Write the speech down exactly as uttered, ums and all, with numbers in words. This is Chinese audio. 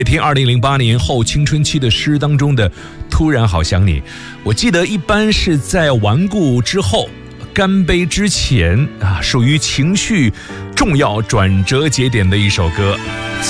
听二零零八年后青春期的诗当中的突然好想你，我记得一般是在顽固之后，干杯之前啊，属于情绪重要转折节点的一首歌。